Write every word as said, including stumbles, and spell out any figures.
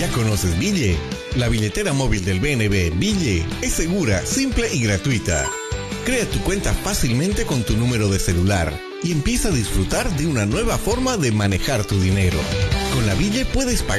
¿Ya conoces Bille? La billetera móvil del B N B, Bille, es segura, simple y gratuita. Crea tu cuenta fácilmente con tu número de celular y empieza a disfrutar de una nueva forma de manejar tu dinero. Con la Bille puedes pagar